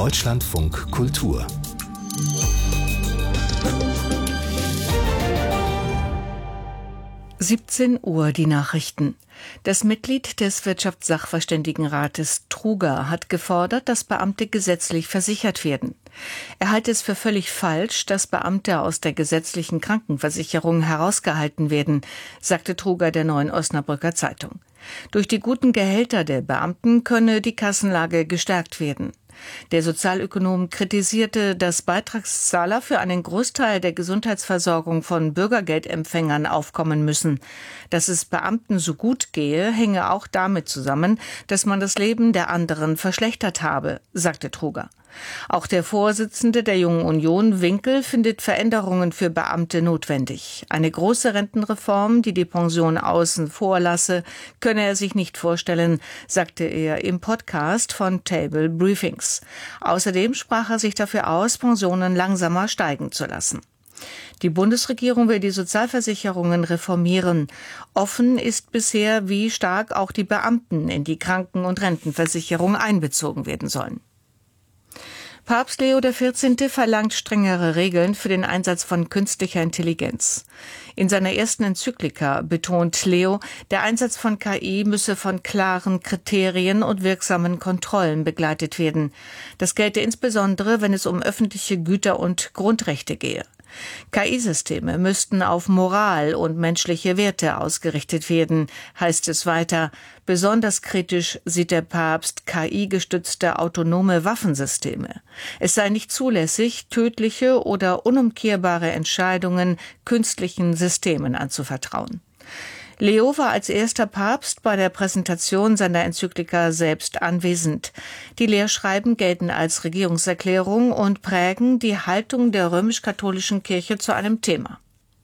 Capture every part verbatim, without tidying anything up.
Deutschlandfunk Kultur. siebzehn Uhr die Nachrichten. Das Mitglied des Wirtschaftssachverständigenrates Truger hat gefordert, dass Beamte gesetzlich versichert werden. Er halte es für völlig falsch, dass Beamte aus der gesetzlichen Krankenversicherung herausgehalten werden, sagte Truger der Neuen Osnabrücker Zeitung. Durch die guten Gehälter der Beamten könne die Kassenlage gestärkt werden. Der Sozialökonom kritisierte, dass Beitragszahler für einen Großteil der Gesundheitsversorgung von Bürgergeldempfängern aufkommen müssen. Dass es Beamten so gut gehe, hänge auch damit zusammen, dass man das Leben der anderen verschlechtert habe, sagte Truger. Auch der Vorsitzende der Jungen Union, Winkel, findet Veränderungen für Beamte notwendig. Eine große Rentenreform, die die Pension außen vor lasse, könne er sich nicht vorstellen, sagte er im Podcast von Table Briefings. Außerdem sprach er sich dafür aus, Pensionen langsamer steigen zu lassen. Die Bundesregierung will die Sozialversicherungen reformieren. Offen ist bisher, wie stark auch die Beamten in die Kranken- und Rentenversicherung einbezogen werden sollen. Papst Leo der vierzehnte verlangt strengere Regeln für den Einsatz von künstlicher Intelligenz. In seiner ersten Enzyklika betont Leo, der Einsatz von K I müsse von klaren Kriterien und wirksamen Kontrollen begleitet werden. Das gelte insbesondere, wenn es um öffentliche Güter und Grundrechte gehe. K I-Systeme müssten auf Moral und menschliche Werte ausgerichtet werden, heißt es weiter. Besonders kritisch sieht der Papst K I-gestützte autonome Waffensysteme. Es sei nicht zulässig, tödliche oder unumkehrbare Entscheidungen künstlichen Systemen anzuvertrauen. Leo war als erster Papst bei der Präsentation seiner Enzyklika selbst anwesend. Die Lehrschreiben gelten als Regierungserklärung und prägen die Haltung der römisch-katholischen Kirche zu einem Thema.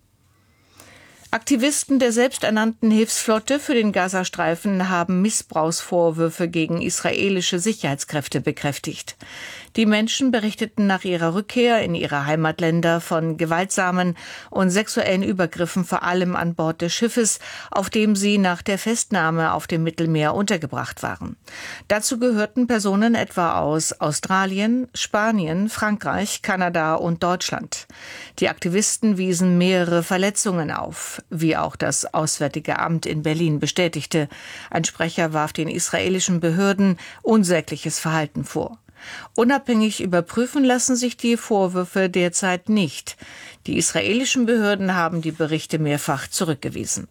Aktivisten der selbsternannten Hilfsflotte für den Gazastreifen haben Missbrauchsvorwürfe gegen israelische Sicherheitskräfte bekräftigt. Die Menschen berichteten nach ihrer Rückkehr in ihre Heimatländer von gewaltsamen und sexuellen Übergriffen, vor allem an Bord des Schiffes, auf dem sie nach der Festnahme auf dem Mittelmeer untergebracht waren. Dazu gehörten Personen etwa aus Australien, Spanien, Frankreich, Kanada und Deutschland. Die Aktivisten wiesen mehrere Verletzungen auf, wie auch das Auswärtige Amt in Berlin bestätigte. Ein Sprecher warf den israelischen Behörden unsägliches Verhalten vor. Unabhängig überprüfen lassen sich die Vorwürfe derzeit nicht. Die israelischen Behörden haben die Berichte mehrfach zurückgewiesen.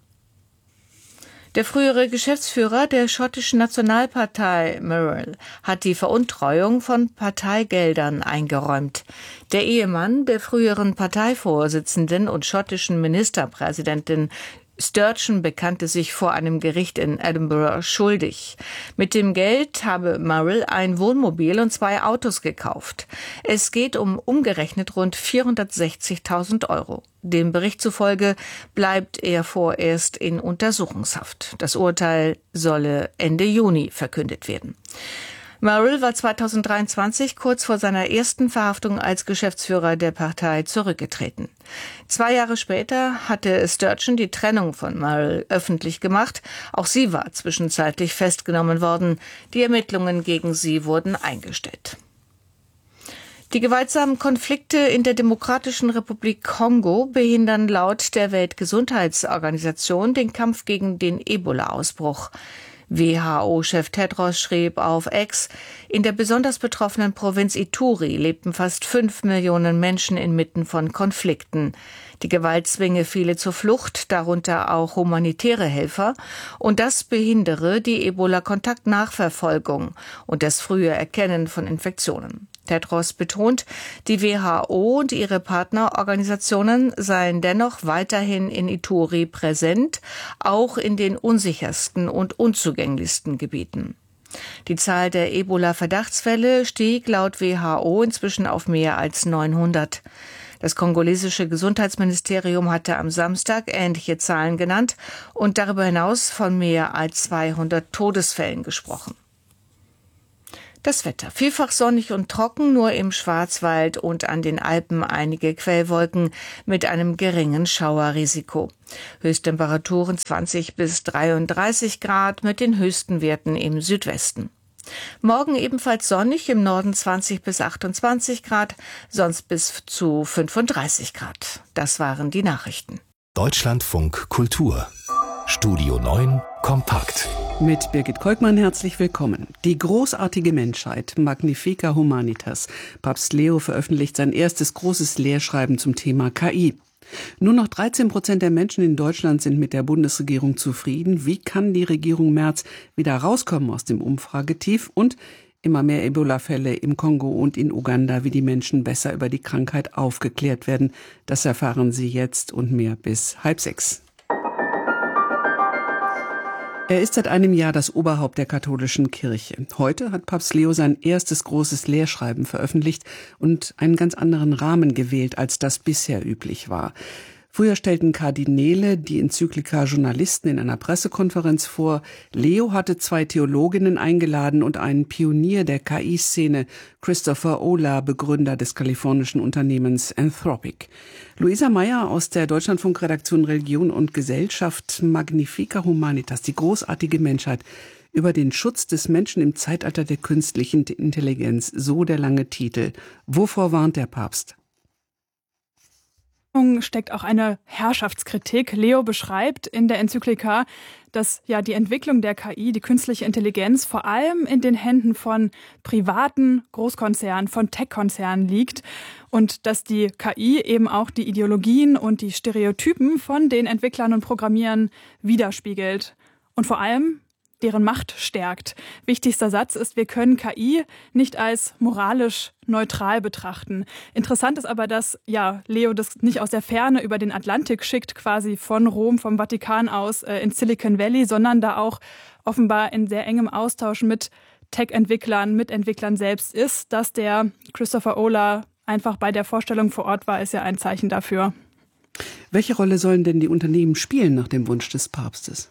Der frühere Geschäftsführer der schottischen Nationalpartei Murrell hat die Veruntreuung von Parteigeldern eingeräumt. Der Ehemann der früheren Parteivorsitzenden und schottischen Ministerpräsidentin Sturgeon bekannte sich vor einem Gericht in Edinburgh schuldig. Mit dem Geld habe Murrell ein Wohnmobil und zwei Autos gekauft. Es geht um umgerechnet rund vierhundertsechzigtausend Euro. Dem Bericht zufolge bleibt er vorerst in Untersuchungshaft. Das Urteil solle Ende Juni verkündet werden. Murrell war zweitausenddreiundzwanzig kurz vor seiner ersten Verhaftung als Geschäftsführer der Partei zurückgetreten. Zwei Jahre später hatte Sturgeon die Trennung von Murrell öffentlich gemacht. Auch sie war zwischenzeitlich festgenommen worden. Die Ermittlungen gegen sie wurden eingestellt. Die gewaltsamen Konflikte in der Demokratischen Republik Kongo behindern laut der Weltgesundheitsorganisation den Kampf gegen den Ebola-Ausbruch. W H O-Chef Tedros schrieb auf X, in der besonders betroffenen Provinz Ituri lebten fast fünf Millionen Menschen inmitten von Konflikten. Die Gewalt zwinge viele zur Flucht, darunter auch humanitäre Helfer, und das behindere die Ebola-Kontaktnachverfolgung und das frühe Erkennen von Infektionen. Tedros betont, die W H O und ihre Partnerorganisationen seien dennoch weiterhin in Ituri präsent, auch in den unsichersten und unzugänglichsten Gebieten. Die Zahl der Ebola-Verdachtsfälle stieg laut W H O inzwischen auf mehr als neunhundert. Das kongolesische Gesundheitsministerium hatte am Samstag ähnliche Zahlen genannt und darüber hinaus von mehr als zweihundert Todesfällen gesprochen. Das Wetter. Vielfach sonnig und trocken, nur im Schwarzwald und an den Alpen einige Quellwolken mit einem geringen Schauerrisiko. Höchsttemperaturen zwanzig bis dreiunddreißig Grad mit den höchsten Werten im Südwesten. Morgen ebenfalls sonnig, im Norden zwanzig bis achtundzwanzig Grad, sonst bis zu fünfunddreißig Grad. Das waren die Nachrichten. Deutschlandfunk Kultur. Studio neun kompakt. Mit Birgit Kolkmann herzlich willkommen. Die großartige Menschheit, Magnifica Humanitas. Papst Leo veröffentlicht sein erstes großes Lehrschreiben zum Thema K I. Nur noch dreizehn Prozent der Menschen in Deutschland sind mit der Bundesregierung zufrieden. Wie kann die Regierung Merz wieder rauskommen aus dem Umfragetief? Und immer mehr Ebola-Fälle im Kongo und in Uganda, wie die Menschen besser über die Krankheit aufgeklärt werden. Das erfahren Sie jetzt und mehr bis halb sechs. Er ist seit einem Jahr das Oberhaupt der katholischen Kirche. Heute hat Papst Leo sein erstes großes Lehrschreiben veröffentlicht und einen ganz anderen Rahmen gewählt, als das bisher üblich war. Früher stellten Kardinäle die Enzyklika Journalisten in einer Pressekonferenz vor. Leo hatte zwei Theologinnen eingeladen und einen Pionier der K I-Szene, Christopher Olah, Begründer des kalifornischen Unternehmens Anthropic. Luisa Meyer aus der Deutschlandfunk-Redaktion Religion und Gesellschaft, Magnifica Humanitas, die großartige Menschheit, über den Schutz des Menschen im Zeitalter der künstlichen Intelligenz. So der lange Titel. Wovor warnt der Papst? Steckt auch eine Herrschaftskritik. Leo beschreibt in der Enzyklika, dass ja die Entwicklung der K I, die künstliche Intelligenz, vor allem in den Händen von privaten Großkonzernen, von Tech-Konzernen liegt und dass die K I eben auch die Ideologien und die Stereotypen von den Entwicklern und Programmierern widerspiegelt und vor allem deren Macht stärkt. Wichtigster Satz ist, wir können K I nicht als moralisch neutral betrachten. Interessant ist aber, dass ja Leo das nicht aus der Ferne über den Atlantik schickt, quasi von Rom, vom Vatikan aus äh, ins Silicon Valley, sondern da auch offenbar in sehr engem Austausch mit Tech-Entwicklern, mit Entwicklern selbst ist. Dass der Christopher Olah einfach bei der Vorstellung vor Ort war, ist ja ein Zeichen dafür. Welche Rolle sollen denn die Unternehmen spielen nach dem Wunsch des Papstes?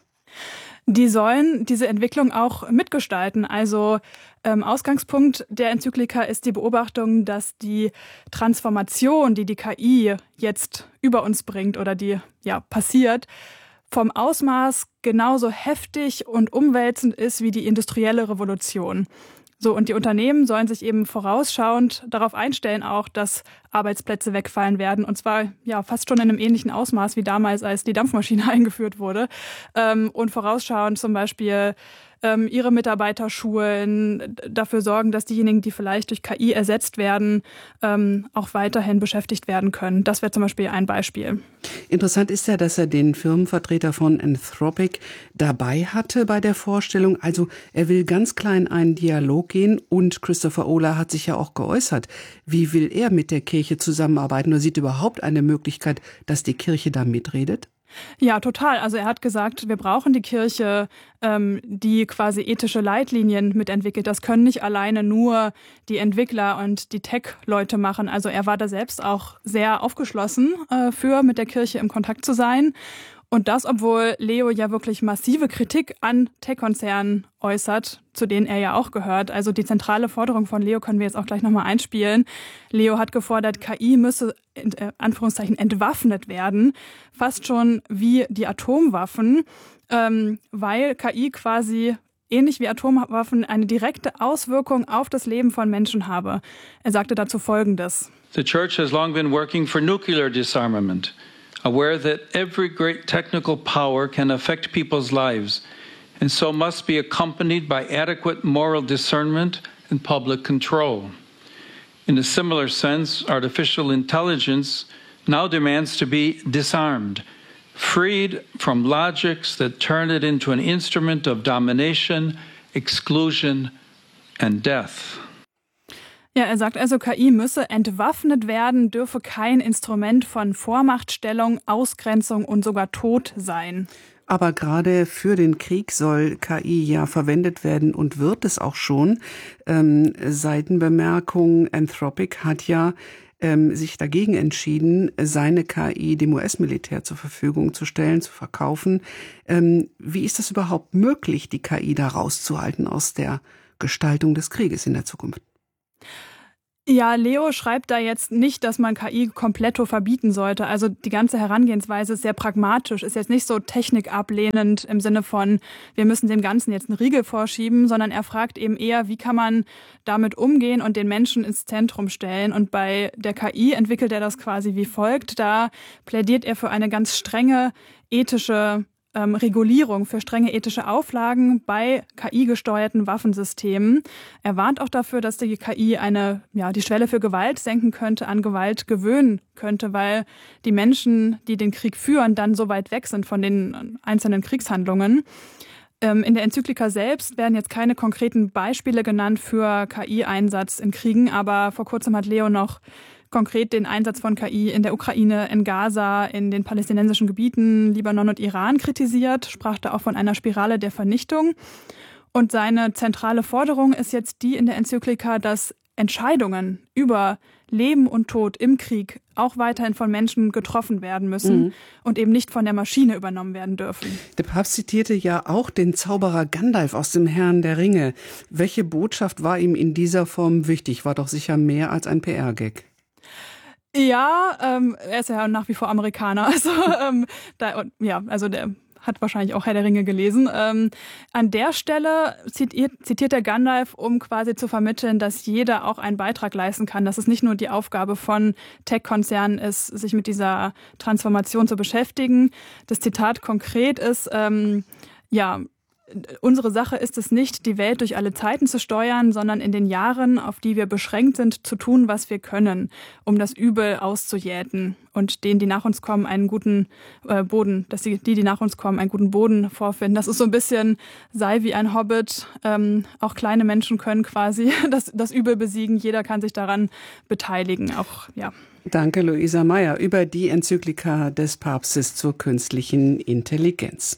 Die sollen diese Entwicklung auch mitgestalten. Also ähm, Ausgangspunkt der Enzyklika ist die Beobachtung, dass die Transformation, die die K I jetzt über uns bringt oder die ja passiert, vom Ausmaß genauso heftig und umwälzend ist wie die industrielle Revolution. So, und die Unternehmen sollen sich eben vorausschauend darauf einstellen auch, dass Arbeitsplätze wegfallen werden. Und zwar ja fast schon in einem ähnlichen Ausmaß wie damals, als die Dampfmaschine eingeführt wurde. Ähm, und vorausschauend zum Beispiel ähm, ihre Mitarbeiter schulen, dafür sorgen, dass diejenigen, die vielleicht durch K I ersetzt werden, ähm, auch weiterhin beschäftigt werden können. Das wäre zum Beispiel ein Beispiel. Interessant ist ja, dass er den Firmenvertreter von Anthropic dabei hatte bei der Vorstellung. Also er will ganz klein einen Dialog gehen und Christopher Olah hat sich ja auch geäußert. Wie will er mit der Kirche zusammenarbeiten oder sieht überhaupt eine Möglichkeit, dass die Kirche da mitredet? Ja, total. Also er hat gesagt, wir brauchen die Kirche, ähm, die quasi ethische Leitlinien mitentwickelt. Das können nicht alleine nur die Entwickler und die Tech-Leute machen. Also er war da selbst auch sehr aufgeschlossen äh, für, mit der Kirche im Kontakt zu sein. Und das, obwohl Leo ja wirklich massive Kritik an Tech-Konzernen äußert, zu denen er ja auch gehört. Also die zentrale Forderung von Leo können wir jetzt auch gleich nochmal einspielen. Leo hat gefordert, K I müsse in äh, Anführungszeichen entwaffnet werden, fast schon wie die Atomwaffen, ähm, weil K I quasi ähnlich wie Atomwaffen eine direkte Auswirkung auf das Leben von Menschen habe. Er sagte dazu Folgendes. The Church has long been working for nuclear disarmament, aware that every great technical power can affect people's lives, and so must be accompanied by adequate moral discernment and public control. In a similar sense, artificial intelligence now demands to be disarmed, freed from logics that turn it into an instrument of domination, exclusion and death. Ja, er sagt also, K I müsse entwaffnet werden, dürfe kein Instrument von Vormachtstellung, Ausgrenzung und sogar Tod sein. Aber gerade für den Krieg soll K I ja verwendet werden und wird es auch schon. Ähm, Seitenbemerkung, Anthropic hat ja ähm, sich dagegen entschieden, seine K I dem U S-Militär zur Verfügung zu stellen, zu verkaufen. Ähm, wie ist das überhaupt möglich, die K I da rauszuhalten aus der Gestaltung des Krieges in der Zukunft? Ja, Leo schreibt da jetzt nicht, dass man K I kompletto verbieten sollte. Also die ganze Herangehensweise ist sehr pragmatisch, ist jetzt nicht so technikablehnend im Sinne von, wir müssen dem Ganzen jetzt einen Riegel vorschieben, sondern er fragt eben eher, wie kann man damit umgehen und den Menschen ins Zentrum stellen. Und bei der K I entwickelt er das quasi wie folgt. Da plädiert er für eine ganz strenge ethische Ähm, Regulierung, für strenge ethische Auflagen bei K I-gesteuerten Waffensystemen. Er warnt auch dafür, dass die K I eine, ja, die Schwelle für Gewalt senken könnte, an Gewalt gewöhnen könnte, weil die Menschen, die den Krieg führen, dann so weit weg sind von den einzelnen Kriegshandlungen. Ähm, in der Enzyklika selbst werden jetzt keine konkreten Beispiele genannt für K I-Einsatz in Kriegen, aber vor kurzem hat Leo noch konkret den Einsatz von K I in der Ukraine, in Gaza, in den palästinensischen Gebieten, Libanon und Iran kritisiert, sprach da auch von einer Spirale der Vernichtung. Und seine zentrale Forderung ist jetzt die in der Enzyklika, dass Entscheidungen über Leben und Tod im Krieg auch weiterhin von Menschen getroffen werden müssen mhm. und eben nicht von der Maschine übernommen werden dürfen. Der Papst zitierte ja auch den Zauberer Gandalf aus dem Herrn der Ringe. Welche Botschaft war ihm in dieser Form wichtig? War doch sicher mehr als ein P R-Gag. Ja, ähm, er ist ja nach wie vor Amerikaner, also ähm, da, ja, also der hat wahrscheinlich auch Herr der Ringe gelesen. Ähm, an der Stelle zitiert, zitiert der Gandalf, um quasi zu vermitteln, dass jeder auch einen Beitrag leisten kann, dass es nicht nur die Aufgabe von Tech-Konzernen ist, sich mit dieser Transformation zu beschäftigen. Das Zitat konkret ist, ähm, ja, unsere Sache ist es nicht, die Welt durch alle Zeiten zu steuern, sondern in den Jahren, auf die wir beschränkt sind, zu tun, was wir können, um das Übel auszujäten und denen, die nach uns kommen, einen guten äh, Boden, dass die, die, die nach uns kommen, einen guten Boden vorfinden. Das ist so ein bisschen, sei wie ein Hobbit, ähm, auch kleine Menschen können quasi das, das Übel besiegen, jeder kann sich daran beteiligen, auch, ja. Danke, Luisa Meyer, über die Enzyklika des Papstes zur künstlichen Intelligenz.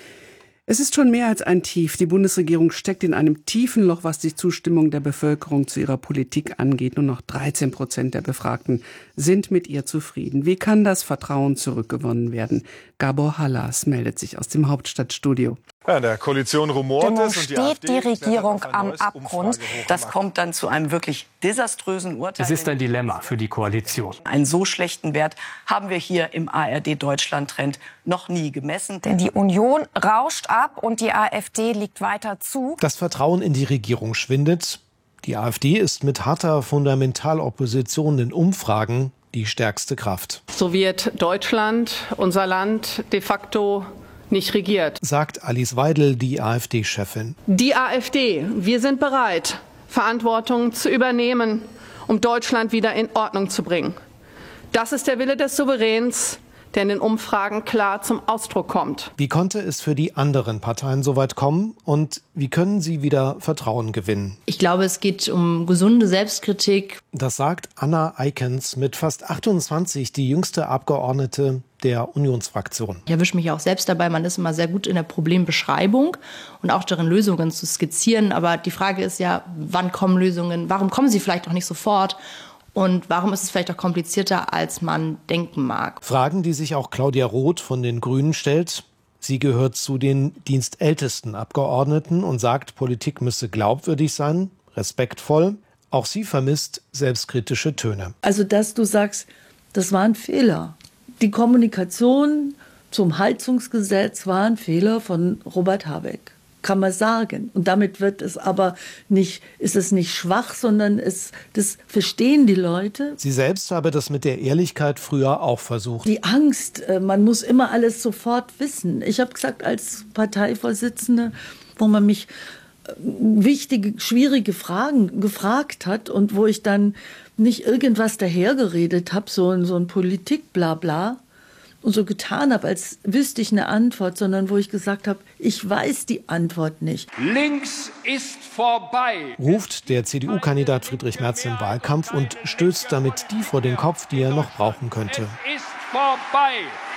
Es ist schon mehr als ein Tief. Die Bundesregierung steckt in einem tiefen Loch, was die Zustimmung der Bevölkerung zu ihrer Politik angeht. Nur noch dreizehn Prozent der Befragten sind mit ihr zufrieden. Wie kann das Vertrauen zurückgewonnen werden? Gabor Hallas meldet sich aus dem Hauptstadtstudio. Ja, in der Koalition rumort es und die steht AfD die Regierung am Abgrund. Das kommt dann zu einem wirklich desaströsen Urteil. Es ist ein Dilemma für die Koalition. Einen so schlechten Wert haben wir hier im A R D-Deutschland-Trend noch nie gemessen. Denn die Union rauscht ab und die AfD liegt weiter zu. Das Vertrauen in die Regierung schwindet. Die AfD ist mit harter Fundamentalopposition in Umfragen die stärkste Kraft. So wird Deutschland, unser Land, de facto nicht regiert, sagt Alice Weidel, die AfD-Chefin. Die AfD, wir sind bereit, Verantwortung zu übernehmen, um Deutschland wieder in Ordnung zu bringen. Das ist der Wille des Souveräns, der in den Umfragen klar zum Ausdruck kommt. Wie konnte es für die anderen Parteien so weit kommen und wie können sie wieder Vertrauen gewinnen? Ich glaube, es geht um gesunde Selbstkritik. Das sagt Anna Eikens, mit fast achtundzwanzig die jüngste Abgeordnete der Unionsfraktion. Ich erwische mich auch selbst dabei, man ist immer sehr gut in der Problembeschreibung und auch darin, Lösungen zu skizzieren. Aber die Frage ist ja, wann kommen Lösungen? Warum kommen sie vielleicht auch nicht sofort? Und warum ist es vielleicht auch komplizierter, als man denken mag? Fragen, die sich auch Claudia Roth von den Grünen stellt. Sie gehört zu den dienstältesten Abgeordneten und sagt, Politik müsse glaubwürdig sein, respektvoll. Auch sie vermisst selbstkritische Töne. Also, dass du sagst, das war ein Fehler. Die Kommunikation zum Heizungsgesetz war ein Fehler von Robert Habeck. Kann man sagen. Und damit wird es aber nicht, ist es nicht schwach, sondern es, das verstehen die Leute. Sie selbst habe das mit der Ehrlichkeit früher auch versucht. Die Angst, man muss immer alles sofort wissen. Ich habe gesagt, als Parteivorsitzende, wo man mich wichtige, schwierige Fragen gefragt hat und wo ich dann nicht irgendwas dahergeredet habe, so, so ein Politik-Blabla, und so getan habe, als wüsste ich eine Antwort, sondern wo ich gesagt habe, ich weiß die Antwort nicht. Links ist vorbei, ruft der C D U-Kandidat Friedrich Merz im Wahlkampf und stößt damit die vor den Kopf, die er noch brauchen könnte. Es ist vorbei.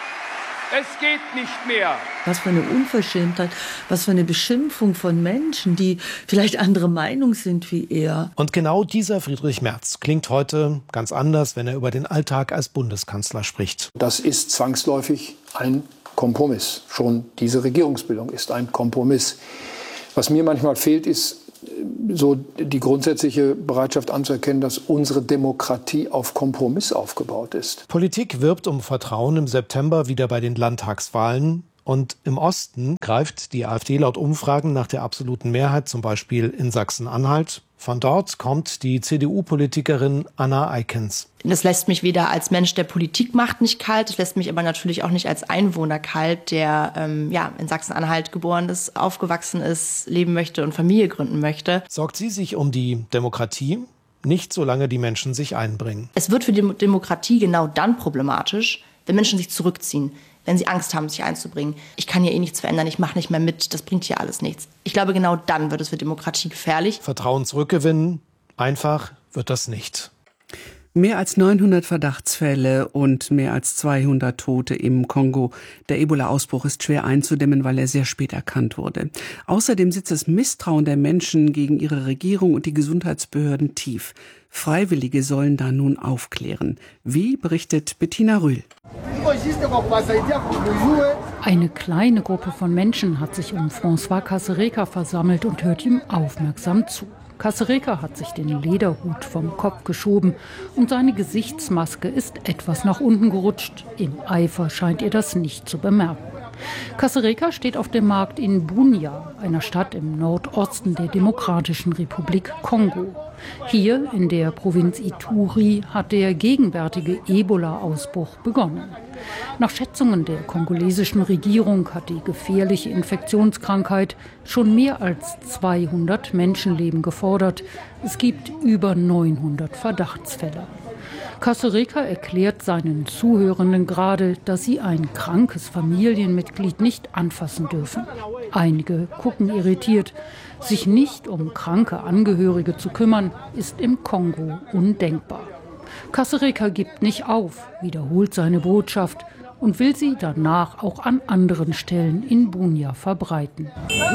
Es geht nicht mehr. Was für eine Unverschämtheit, was für eine Beschimpfung von Menschen, die vielleicht andere Meinung sind wie er. Und genau dieser Friedrich Merz klingt heute ganz anders, wenn er über den Alltag als Bundeskanzler spricht. Das ist zwangsläufig ein Kompromiss. Schon diese Regierungsbildung ist ein Kompromiss. Was mir manchmal fehlt, ist so die grundsätzliche Bereitschaft anzuerkennen, dass unsere Demokratie auf Kompromiss aufgebaut ist. Politik wirbt um Vertrauen im September wieder bei den Landtagswahlen. Und im Osten greift die AfD laut Umfragen nach der absoluten Mehrheit, zum Beispiel in Sachsen-Anhalt. Von dort kommt die C D U-Politikerin Anna Eikens. Das lässt mich weder als Mensch, der Politik macht, nicht kalt. Das lässt mich aber natürlich auch nicht als Einwohner kalt, der ähm, ja, in Sachsen-Anhalt geboren ist, aufgewachsen ist, leben möchte und Familie gründen möchte. Sorgt sie sich um die Demokratie? Nicht, solange die Menschen sich einbringen. Es wird für die Demokratie genau dann problematisch, wenn Menschen sich zurückziehen, wenn sie Angst haben, sich einzubringen. Ich kann hier eh nichts verändern, ich mache nicht mehr mit, das bringt hier alles nichts. Ich glaube, genau dann wird es für Demokratie gefährlich. Vertrauen zurückgewinnen, einfach wird das nicht. Mehr als neunhundert Verdachtsfälle und mehr als zweihundert Tote im Kongo. Der Ebola-Ausbruch ist schwer einzudämmen, weil er sehr spät erkannt wurde. Außerdem sitzt das Misstrauen der Menschen gegen ihre Regierung und die Gesundheitsbehörden tief. Freiwillige sollen da nun aufklären. Wie berichtet Bettina Rühl. Eine kleine Gruppe von Menschen hat sich um François Kasereka versammelt und hört ihm aufmerksam zu. Kasereka hat sich den Lederhut vom Kopf geschoben und seine Gesichtsmaske ist etwas nach unten gerutscht. Im Eifer scheint ihr das nicht zu bemerken. Kasereka steht auf dem Markt in Bunia, einer Stadt im Nordosten der Demokratischen Republik Kongo. Hier in der Provinz Ituri hat der gegenwärtige Ebola-Ausbruch begonnen. Nach Schätzungen der kongolesischen Regierung hat die gefährliche Infektionskrankheit schon mehr als zweihundert Menschenleben gefordert. Es gibt über neunhundert Verdachtsfälle. Kasereka erklärt seinen Zuhörenden gerade, dass sie ein krankes Familienmitglied nicht anfassen dürfen. Einige gucken irritiert. Sich nicht um kranke Angehörige zu kümmern, ist im Kongo undenkbar. Kasereka gibt nicht auf, wiederholt seine Botschaft und will sie danach auch an anderen Stellen in Bunia verbreiten.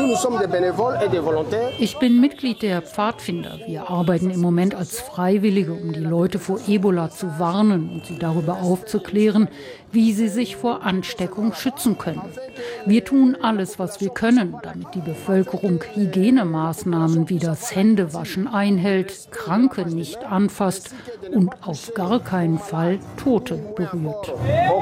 Ich bin Mitglied der Pfadfinder. Wir arbeiten im Moment als Freiwillige, um die Leute vor Ebola zu warnen und sie darüber aufzuklären, wie sie sich vor Ansteckung schützen können. Wir tun alles, was wir können, damit die Bevölkerung Hygienemaßnahmen wie das Händewaschen einhält, Kranke nicht anfasst und auf gar keinen Fall Tote berührt.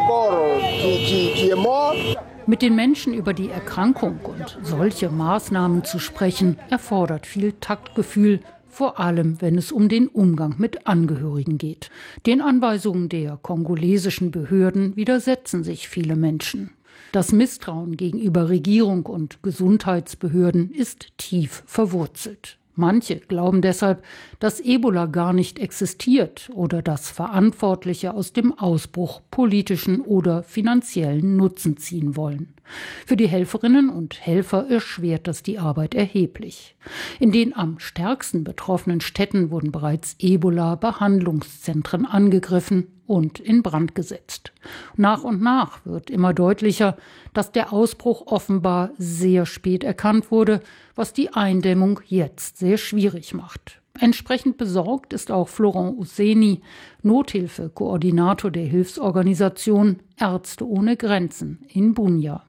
Mit den Menschen über die Erkrankung und solche Maßnahmen zu sprechen, erfordert viel Taktgefühl, vor allem wenn es um den Umgang mit Angehörigen geht. Den Anweisungen der kongolesischen Behörden widersetzen sich viele Menschen. Das Misstrauen gegenüber Regierung und Gesundheitsbehörden ist tief verwurzelt. Manche glauben deshalb, dass Ebola gar nicht existiert oder dass Verantwortliche aus dem Ausbruch politischen oder finanziellen Nutzen ziehen wollen. Für die Helferinnen und Helfer erschwert das die Arbeit erheblich. In den am stärksten betroffenen Städten wurden bereits Ebola-Behandlungszentren angegriffen und in Brand gesetzt. Nach und nach wird immer deutlicher, dass der Ausbruch offenbar sehr spät erkannt wurde, was die Eindämmung jetzt sehr schwierig macht. Entsprechend besorgt ist auch Florent Ousseni, Nothilfekoordinator der Hilfsorganisation Ärzte ohne Grenzen in Bunia.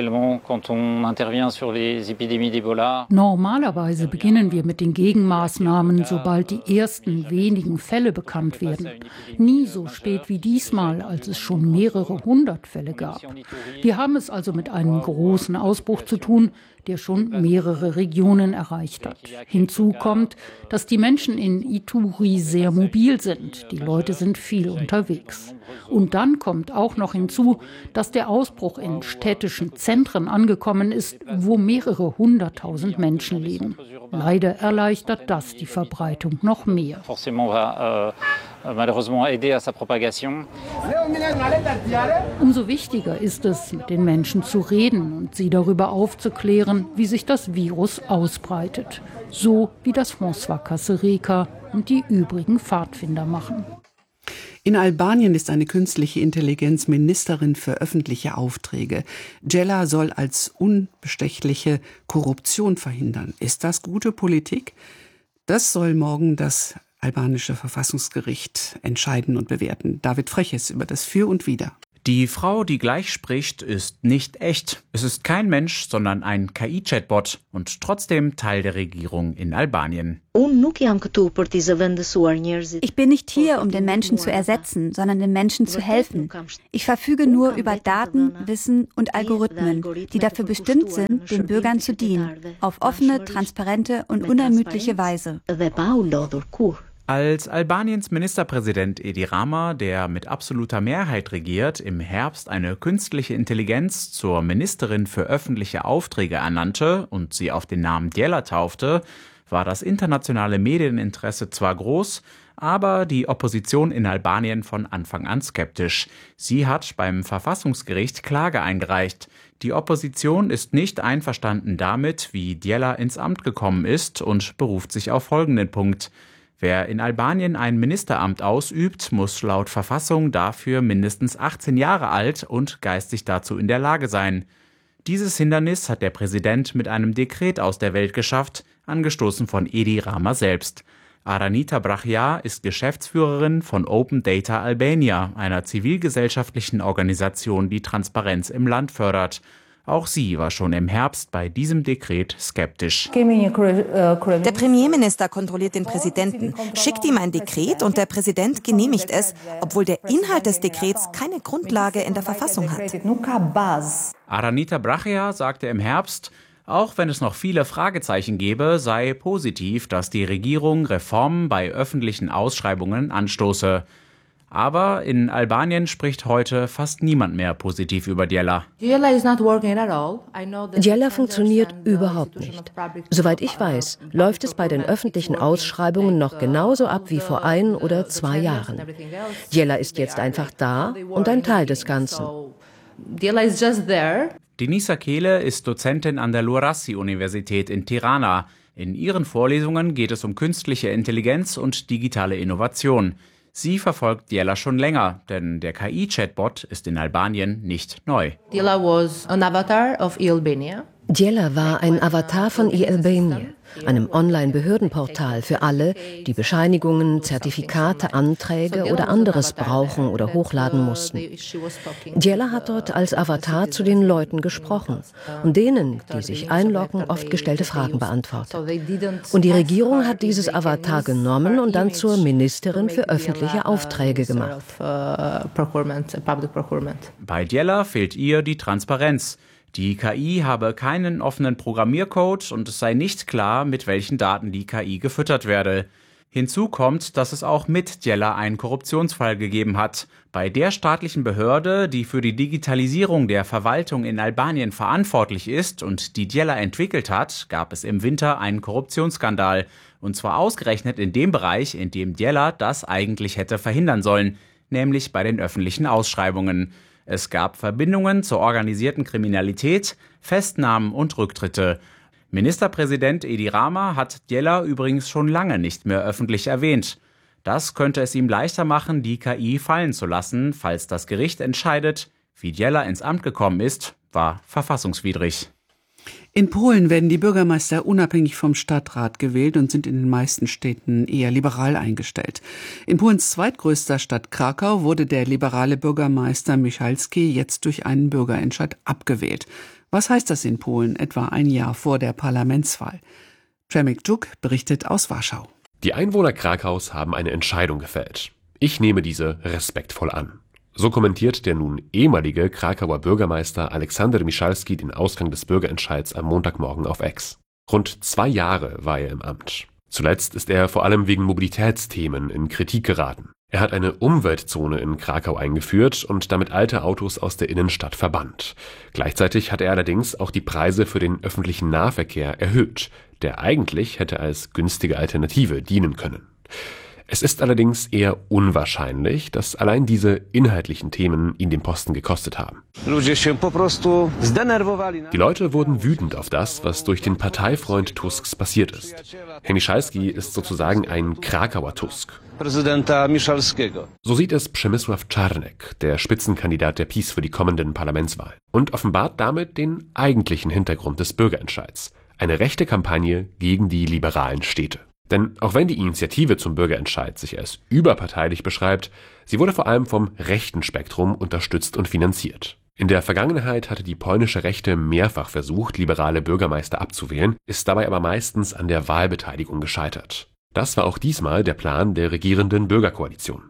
Normalerweise beginnen wir mit den Gegenmaßnahmen, sobald die ersten wenigen Fälle bekannt werden. Nie so spät wie diesmal, als es schon mehrere hundert Fälle gab. Wir haben es also mit einem großen Ausbruch zu tun, der schon mehrere Regionen erreicht hat. Hinzu kommt, dass die Menschen in Ituri sehr mobil sind. Die Leute sind viel unterwegs. Und dann kommt auch noch hinzu, dass der Ausbruch in städtischen Zentren angekommen ist, wo mehrere hunderttausend Menschen leben. Leider erleichtert das die Verbreitung noch mehr. Umso wichtiger ist es, mit den Menschen zu reden und sie darüber aufzuklären, wie sich das Virus ausbreitet. So wie das François Kasereka und die übrigen Pfadfinder machen. In Albanien ist eine künstliche Intelligenz Ministerin für öffentliche Aufträge. Djella soll als unbestechliche Korruption verhindern. Ist das gute Politik? Das soll morgen das albanische Verfassungsgericht entscheiden und bewerten. David Freches über das Für und Wider. Die Frau, die gleich spricht, ist nicht echt. Es ist kein Mensch, sondern ein K I-Chatbot und trotzdem Teil der Regierung in Albanien. Ich bin nicht hier, um den Menschen zu ersetzen, sondern den Menschen zu helfen. Ich verfüge nur über Daten, Wissen und Algorithmen, die dafür bestimmt sind, den Bürgern zu dienen, auf offene, transparente und unermüdliche Weise. Als Albaniens Ministerpräsident Edi Rama, der mit absoluter Mehrheit regiert, im Herbst eine künstliche Intelligenz zur Ministerin für öffentliche Aufträge ernannte und sie auf den Namen Djela taufte, war das internationale Medieninteresse zwar groß, aber die Opposition in Albanien von Anfang an skeptisch. Sie hat beim Verfassungsgericht Klage eingereicht. Die Opposition ist nicht einverstanden damit, wie Djela ins Amt gekommen ist und beruft sich auf folgenden Punkt. Wer in Albanien ein Ministeramt ausübt, muss laut Verfassung dafür mindestens achtzehn Jahre alt und geistig dazu in der Lage sein. Dieses Hindernis hat der Präsident mit einem Dekret aus der Welt geschafft, angestoßen von Edi Rama selbst. Aranita Brachia ist Geschäftsführerin von Open Data Albania, einer zivilgesellschaftlichen Organisation, die Transparenz im Land fördert. Auch sie war schon im Herbst bei diesem Dekret skeptisch. Der Premierminister kontrolliert den Präsidenten, schickt ihm ein Dekret und der Präsident genehmigt es, obwohl der Inhalt des Dekrets keine Grundlage in der Verfassung hat. Aranita Brachia sagte im Herbst, auch wenn es noch viele Fragezeichen gebe, sei positiv, dass die Regierung Reformen bei öffentlichen Ausschreibungen anstoße. Aber in Albanien spricht heute fast niemand mehr positiv über Djela. Djela funktioniert überhaupt nicht. Soweit ich weiß, läuft es bei den öffentlichen Ausschreibungen noch genauso ab wie vor ein oder zwei Jahren. Djela ist jetzt einfach da und ein Teil des Ganzen. Denisa Kehle ist Dozentin an der Luarasi-Universität in Tirana. In ihren Vorlesungen geht es um künstliche Intelligenz und digitale Innovation. Sie verfolgt Djela schon länger, denn der K I-Chatbot ist in Albanien nicht neu. Djela was an avatar of e-Albania. Djela war ein Avatar von e-Albania, einem Online-Behördenportal für alle, die Bescheinigungen, Zertifikate, Anträge oder anderes brauchen oder hochladen mussten. Djela hat dort als Avatar zu den Leuten gesprochen und denen, die sich einloggen, oft gestellte Fragen beantwortet. Und die Regierung hat dieses Avatar genommen und dann zur Ministerin für öffentliche Aufträge gemacht. Bei Djela fehlt ihr die Transparenz. Die K I habe keinen offenen Programmiercode und es sei nicht klar, mit welchen Daten die K I gefüttert werde. Hinzu kommt, dass es auch mit Djela einen Korruptionsfall gegeben hat. Bei der staatlichen Behörde, die für die Digitalisierung der Verwaltung in Albanien verantwortlich ist und die Djela entwickelt hat, gab es im Winter einen Korruptionsskandal. Und zwar ausgerechnet in dem Bereich, in dem Djela das eigentlich hätte verhindern sollen, nämlich bei den öffentlichen Ausschreibungen. Es gab Verbindungen zur organisierten Kriminalität, Festnahmen und Rücktritte. Ministerpräsident Edi Rama hat Djela übrigens schon lange nicht mehr öffentlich erwähnt. Das könnte es ihm leichter machen, die K I fallen zu lassen, falls das Gericht entscheidet, wie Djela ins Amt gekommen ist, war verfassungswidrig. In Polen werden die Bürgermeister unabhängig vom Stadtrat gewählt und sind in den meisten Städten eher liberal eingestellt. In Polens zweitgrößter Stadt Krakau wurde der liberale Bürgermeister Michalski jetzt durch einen Bürgerentscheid abgewählt. Was heißt das in Polen, etwa ein Jahr vor der Parlamentswahl? Przemek Dżuk berichtet aus Warschau. Die Einwohner Krakaus haben eine Entscheidung gefällt. Ich nehme diese respektvoll an. So kommentiert der nun ehemalige Krakauer Bürgermeister Aleksander Michalski den Ausgang des Bürgerentscheids am Montagmorgen auf X. Rund zwei Jahre war er im Amt. Zuletzt ist er vor allem wegen Mobilitätsthemen in Kritik geraten. Er hat eine Umweltzone in Krakau eingeführt und damit alte Autos aus der Innenstadt verbannt. Gleichzeitig hat er allerdings auch die Preise für den öffentlichen Nahverkehr erhöht, der eigentlich hätte als günstige Alternative dienen können. Es ist allerdings eher unwahrscheinlich, dass allein diese inhaltlichen Themen ihn den Posten gekostet haben. Die Leute wurden wütend auf das, was durch den Parteifreund Tusks passiert ist. Herr Michalski ist sozusagen ein Krakauer Tusk. So sieht es Przemysław Czarnek, der Spitzenkandidat der PiS für die kommenden Parlamentswahlen, und offenbart damit den eigentlichen Hintergrund des Bürgerentscheids: eine rechte Kampagne gegen die liberalen Städte. Denn auch wenn die Initiative zum Bürgerentscheid sich als überparteilich beschreibt, sie wurde vor allem vom rechten Spektrum unterstützt und finanziert. In der Vergangenheit hatte die polnische Rechte mehrfach versucht, liberale Bürgermeister abzuwählen, ist dabei aber meistens an der Wahlbeteiligung gescheitert. Das war auch diesmal der Plan der regierenden Bürgerkoalition.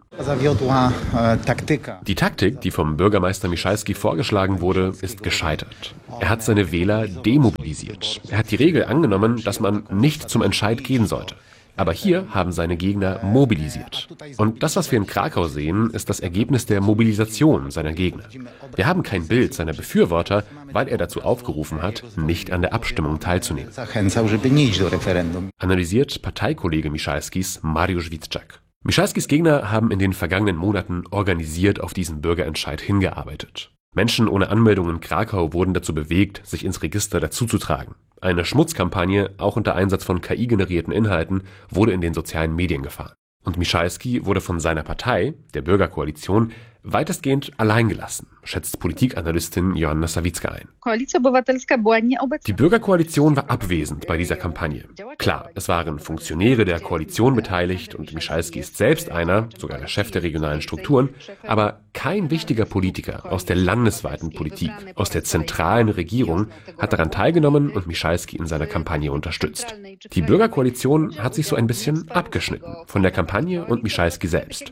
Die Taktik, die vom Bürgermeister Michalski vorgeschlagen wurde, ist gescheitert. Er hat seine Wähler demobilisiert. Er hat die Regel angenommen, dass man nicht zum Entscheid gehen sollte. Aber hier haben seine Gegner mobilisiert. Und das, was wir in Krakau sehen, ist das Ergebnis der Mobilisation seiner Gegner. Wir haben kein Bild seiner Befürworter, weil er dazu aufgerufen hat, nicht an der Abstimmung teilzunehmen. Analysiert Parteikollege Michalskis Mariusz Witczak. Michalskis Gegner haben in den vergangenen Monaten organisiert auf diesen Bürgerentscheid hingearbeitet. Menschen ohne Anmeldung in Krakau wurden dazu bewegt, sich ins Register dazuzutragen. Eine Schmutzkampagne, auch unter Einsatz von K I-generierten Inhalten, wurde in den sozialen Medien gefahren. Und Michalski wurde von seiner Partei, der Bürgerkoalition, weitestgehend allein gelassen, schätzt Politikanalystin Joanna Sawicka ein. Die Bürgerkoalition war abwesend bei dieser Kampagne. Klar, es waren Funktionäre der Koalition beteiligt und Michalski ist selbst einer, sogar der Chef der regionalen Strukturen, aber kein wichtiger Politiker aus der landesweiten Politik, aus der zentralen Regierung hat daran teilgenommen und Michalski in seiner Kampagne unterstützt. Die Bürgerkoalition hat sich so ein bisschen abgeschnitten von der Kampagne und Michalski selbst.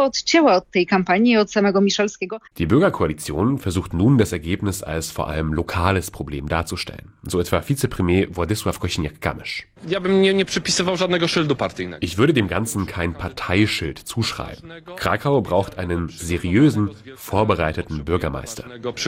Die Bürgerkoalition versucht nun, das Ergebnis als vor allem lokales Problem darzustellen. So etwa Vizepremier Władysław Kosiniak-Kamysz. Ich würde dem Ganzen kein Parteischild zuschreiben. Krakau braucht einen seriösen, vorbereiteten Bürgermeister.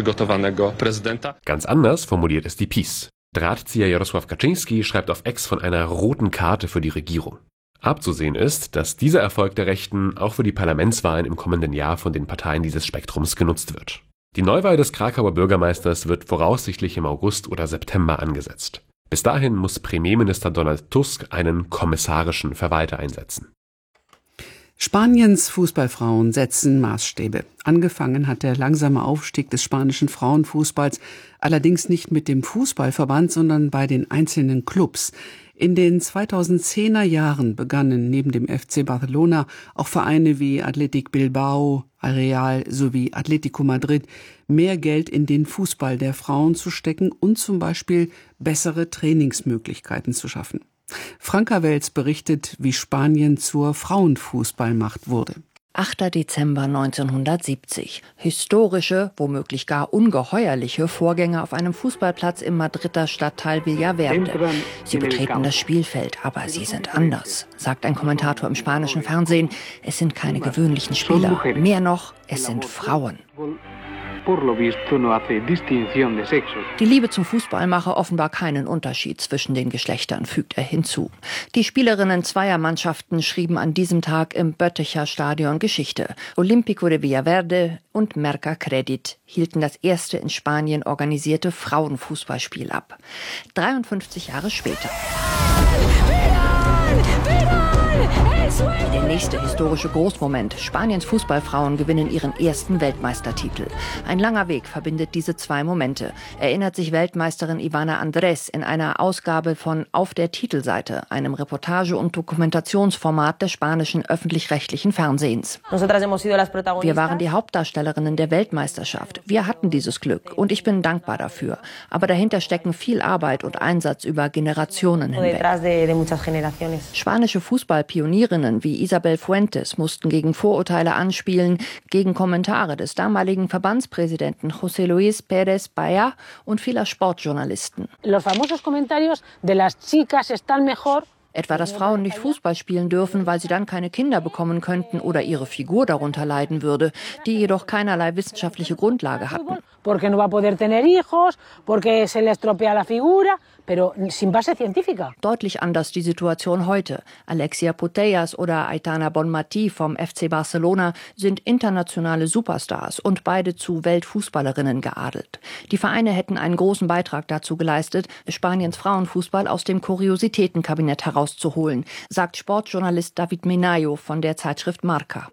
Ganz anders formuliert es die PiS. Drahtzieher Jarosław Kaczyński schreibt auf X von einer roten Karte für die Regierung. Abzusehen ist, dass dieser Erfolg der Rechten auch für die Parlamentswahlen im kommenden Jahr von den Parteien dieses Spektrums genutzt wird. Die Neuwahl des Krakauer Bürgermeisters wird voraussichtlich im August oder September angesetzt. Bis dahin muss Premierminister Donald Tusk einen kommissarischen Verwalter einsetzen. Spaniens Fußballfrauen setzen Maßstäbe. Angefangen hat der langsame Aufstieg des spanischen Frauenfußballs allerdings nicht mit dem Fußballverband, sondern bei den einzelnen Clubs. In den zweitausendzehner Jahren begannen neben dem F C Barcelona auch Vereine wie Athletic Bilbao, Real sowie Atletico Madrid mehr Geld in den Fußball der Frauen zu stecken und zum Beispiel bessere Trainingsmöglichkeiten zu schaffen. Franka Welz berichtet, wie Spanien zur Frauenfußballmacht wurde. achter Dezember neunzehnhundertsiebzig. Historische, womöglich gar ungeheuerliche Vorgänge auf einem Fußballplatz im Madrider Stadtteil Villaverde. Sie betreten das Spielfeld, aber sie sind anders, sagt ein Kommentator im spanischen Fernsehen. Es sind keine gewöhnlichen Spieler. Mehr noch, es sind Frauen. Die Liebe zum Fußball mache offenbar keinen Unterschied zwischen den Geschlechtern, fügt er hinzu. Die Spielerinnen zweier Mannschaften schrieben an diesem Tag im Bötticher Stadion Geschichte. Olímpico de Villaverde und Mercacredit hielten das erste in Spanien organisierte Frauenfußballspiel ab. dreiundfünfzig Jahre später. Der nächste historische Großmoment. Spaniens Fußballfrauen gewinnen ihren ersten Weltmeistertitel. Ein langer Weg verbindet diese zwei Momente, erinnert sich Weltmeisterin Ivana Andrés in einer Ausgabe von Auf der Titelseite, einem Reportage- und Dokumentationsformat des spanischen öffentlich-rechtlichen Fernsehens. Wir waren die Hauptdarstellerinnen der Weltmeisterschaft. Wir hatten dieses Glück und ich bin dankbar dafür. Aber dahinter stecken viel Arbeit und Einsatz über Generationen hinweg. Spanische Fußballpionierinnen wie Isabel Fuentes mussten gegen Vorurteile anspielen, gegen Kommentare des damaligen Verbandspräsidenten José Luis Pérez Baya und vieler Sportjournalisten. Etwa, dass Frauen nicht Fußball spielen dürfen, weil sie dann keine Kinder bekommen könnten oder ihre Figur darunter leiden würde, die jedoch keinerlei wissenschaftliche Grundlage hatten. Deutlich anders die Situation heute. Alexia Putellas oder Aitana Bonmatí vom F C Barcelona sind internationale Superstars und beide zu Weltfußballerinnen geadelt. Die Vereine hätten einen großen Beitrag dazu geleistet, Spaniens Frauenfußball aus dem Kuriositätenkabinett herauszuholen, sagt Sportjournalist David Menayo von der Zeitschrift Marca.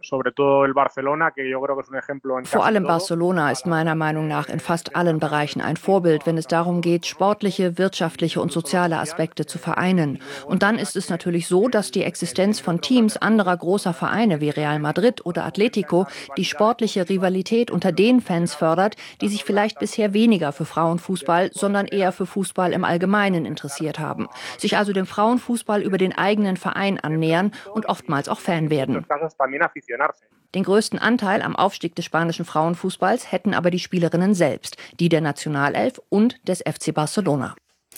Vor allem Barcelona ist meiner Meinung nach in fast allen Bereichen ein Vorbild, wenn es darum geht, sportliche, wirtschaftliche sportliche und soziale Aspekte zu vereinen. Und dann ist es natürlich so, dass die Existenz von Teams anderer großer Vereine wie Real Madrid oder Atletico die sportliche Rivalität unter den Fans fördert, die sich vielleicht bisher weniger für Frauenfußball, sondern eher für Fußball im Allgemeinen interessiert haben, sich also dem Frauenfußball über den eigenen Verein annähern und oftmals auch Fan werden. Den größten Anteil am Aufstieg des spanischen Frauenfußballs hätten aber die Spielerinnen selbst, die der Nationalelf und des F C Barcelona.